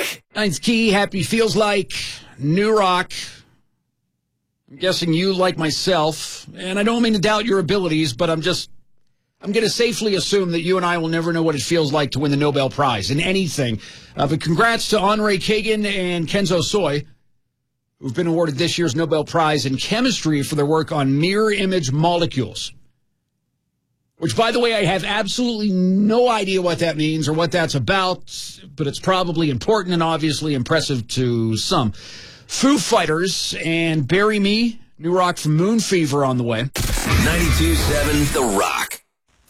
Ninth Key, Happy Feels Like, New Rock. I'm guessing you, like myself, and I don't mean to doubt your abilities, but I'm going to safely assume that you and I will never know what it feels like to win the Nobel Prize in anything. But congrats to Andre Kagan and Kenzo Soy, who've been awarded this year's Nobel Prize in Chemistry for their work on mirror image molecules. Which, by the way, I have absolutely no idea what that means or what that's about, but it's probably important and obviously impressive to some. Foo Fighters and Bury Me, new rock from Moon Fever on the way. 92.7 The Rock.